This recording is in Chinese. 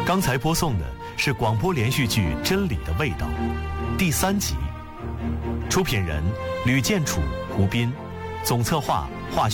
刚才播送的是广播连续剧《真理的味道》第3集，出品人吕建楚、胡斌，总策划华